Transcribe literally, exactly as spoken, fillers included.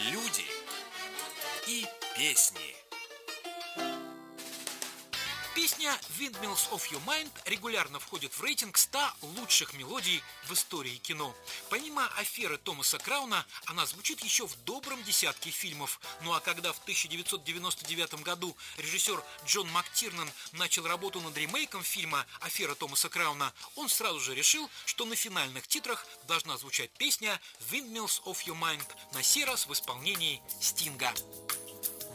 люди и песни. Песня «Windmills of Your Mind» регулярно входит в рейтинг ста лучших мелодий в истории кино. Помимо аферы Томаса Крауна, она звучит еще в добром десятке фильмов. Ну а когда в тысяча девятьсот девяносто девятом году режиссер Джон Мактирнан начал работу над ремейком фильма «Афера Томаса Крауна», он сразу же решил, что на финальных титрах должна звучать песня «Windmills of Your Mind», на сей раз в исполнении Стинга.